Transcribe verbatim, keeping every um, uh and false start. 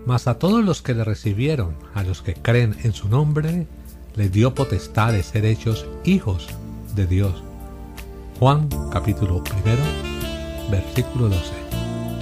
Mas a todos los que le recibieron, a los que creen en su nombre, les dio potestad de ser hechos hijos de Dios. Juan capítulo primero, versículo doce.